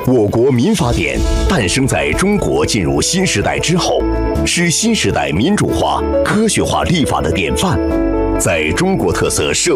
我国民法典诞生在中国进入新时代之后，是新时代民主化、科学化立法的典范。在中国特色社